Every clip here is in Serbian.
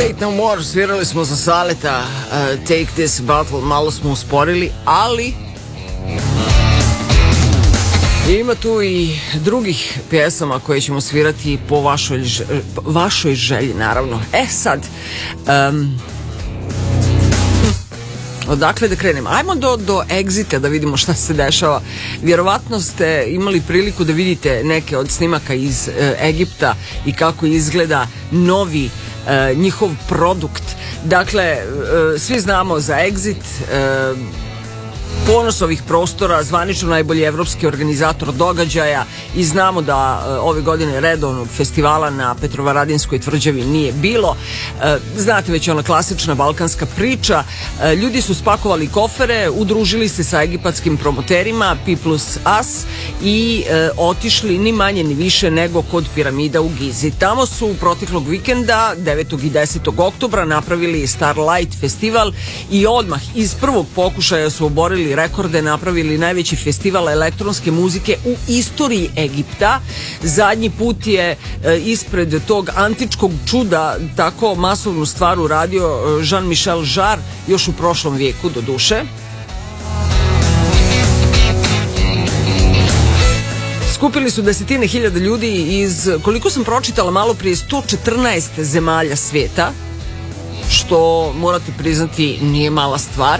Fate No More, svirali smo za Saleta, Take This Battle, malo smo usporili, ali ima tu i drugih pjesama koje ćemo svirati po vašoj želji, naravno. Sad, odakle da krenem? Ajmo do Exita da vidimo šta se dešava. Vjerovatno ste imali priliku da vidite neke od snimaka iz Egipta i kako izgleda novi njihov produkt. Dakle, svi znamo za Exit, ponos ovih prostora, zvanično najbolji evropski organizator događaja, i znamo da ove godine redovnog festivala na Petrovaradinskoj tvrđavi nije bilo. Znate, već ona klasična balkanska priča. Ljudi su spakovali kofere, udružili se sa egipatskim promoterima P+Us i otišli ni manje ni više nego kod piramida u Gizi. Tamo su proteklog vikenda 9. i 10. oktobra napravili Starlight festival i odmah iz prvog pokušaja su oborili rekorde, napravili najveći festival elektronske muzike u istoriji Egipta. Zadnji put je ispred tog antičkog čuda tako masovnu stvar uradio Jean-Michel Jarre još u prošlom vijeku, do duše. Skupili su desetine hiljada ljudi iz, koliko sam pročitala malo prije, 114 zemalja svijeta, što morate priznati nije mala stvar.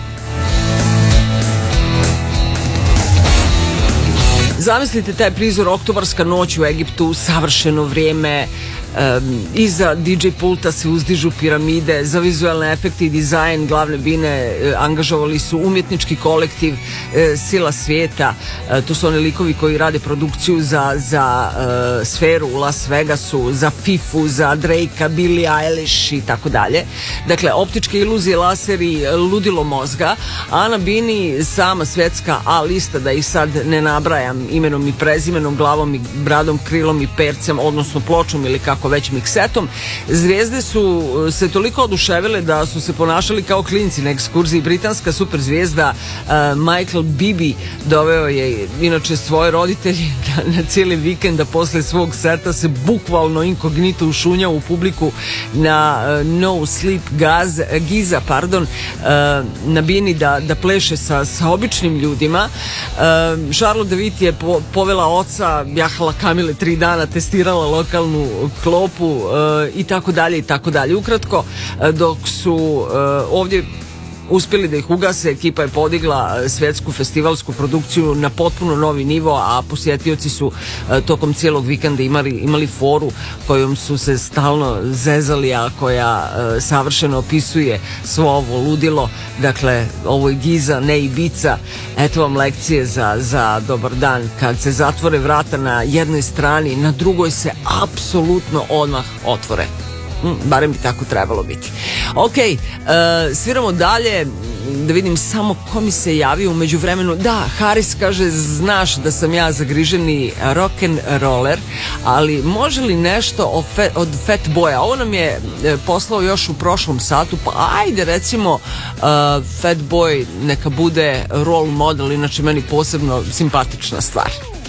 Zamislite taj prizor, oktobarska noć u Egiptu, savršeno vrijeme, iza DJ pulta se uzdižu piramide, za vizualne efekte i dizajn glavne bine angažovali su umjetnički kolektiv Sila svijeta. To su oni likovi koji rade produkciju za Sferu u Las Vegasu, za Fifu, za Drakea, Billie Eilish i tako dalje. Dakle, optičke iluzije, laseri, ludilo mozga. Ana Bini, sama svjetska A lista, da ih sad ne nabrajam imenom i prezimenom, glavom i bradom, krilom i percem, odnosno pločom ili kako već miksetom. Zvijezde su se toliko oduševile da su se ponašali kao klinci na ekskurziji. Britanska super zvijezda Michael Bibi doveo je inače svoje roditelje na cijeli vikend, da posle svog seta se bukvalno inkognito ušunjao u publiku na No Sleep Giza, na bini da pleše sa običnim ljudima. Charlotte David je povela oca, jahala kamile 3 dana, testirala lokalnu klopu i tako dalje i tako dalje. Ukratko, dok su ovdje uspjeli da ih ugase, ekipa je podigla svjetsku festivalsku produkciju na potpuno novi nivo, a posjetioci su tokom cijelog vikenda imali foru kojom su se stalno zezali, a koja savršeno opisuje svo ovo ludilo. Dakle, ovo je Giza, ne Ibiza. Eto vam lekcije za dobar dan. Kad se zatvore vrata na jednoj strani, na drugoj se apsolutno odmah otvore. Barem bi tako trebalo biti. Ok, sviramo dalje, da vidim samo ko mi se javio u međuvremenu. Da, Haris kaže, znaš da sam ja zagriženi rock'n'roller, ali može li nešto od Fat Boya? Ovo nam je poslao još u prošlom satu, pa ajde recimo Fat Boy neka bude role model, inače meni posebno simpatična stvar.